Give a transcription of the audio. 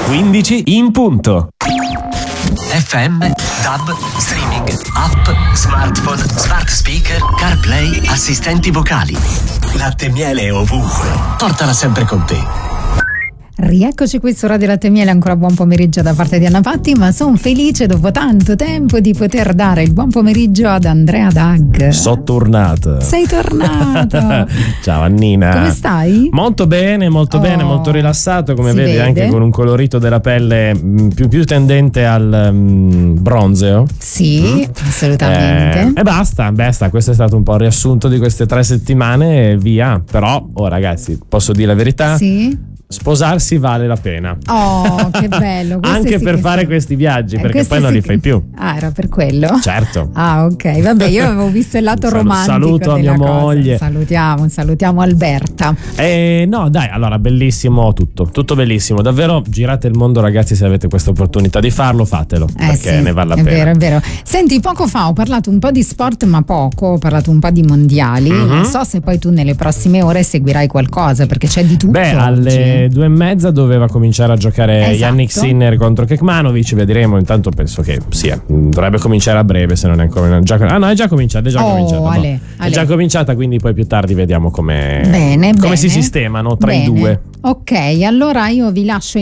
15 in punto. FM, DAB, streaming, app, smartphone, smart speaker, CarPlay, assistenti vocali. Latte e miele ovunque. Portala sempre con te. Rieccoci qui su Radio Latte e Miele, ancora buon pomeriggio da parte di Anna Patti, ma sono felice dopo tanto tempo di poter dare il buon pomeriggio ad Andrea Dag. Sono tornato. Sei tornato. Ciao Annina. Come stai? Molto bene, molto rilassato, come vedi, vede. anche con un colorito della pelle più tendente al bronzeo. Sì, assolutamente. E basta, questo è stato un po' il riassunto di queste 3 settimane e via. Però, ragazzi, posso dire la verità? Sì. Sposarsi vale la pena. Oh, che bello. Anche per fare questi viaggi, perché poi non li fai più. Ah, era per quello? Certo. Ah, ok, vabbè, io avevo visto il lato romantico. Saluto a mia moglie. Salutiamo Alberta. No, dai, allora, bellissimo tutto bellissimo. Davvero, girate il mondo, ragazzi, se avete questa opportunità di farlo, fatelo, perché sì, ne vale la è pena. È vero. Senti, poco fa ho parlato un po' di sport, ma poco, ho parlato un po' di mondiali. Non so se poi tu nelle prossime ore seguirai qualcosa, perché c'è di tutto. Beh, alle 2:30 doveva cominciare a giocare Yannick Sinner contro Kekmanovic, vedremo. Intanto penso che dovrebbe cominciare a breve, se non è ancora è già cominciata. È già cominciata, quindi poi più tardi vediamo come si sistemano tra i due. Ok, allora io vi lascio